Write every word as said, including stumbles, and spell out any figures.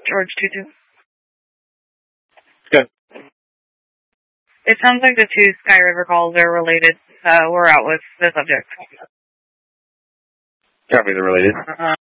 George two two. Good. It sounds like the two Sky River calls are related. Uh, we're out with the subject. Copy, they're related. Uh,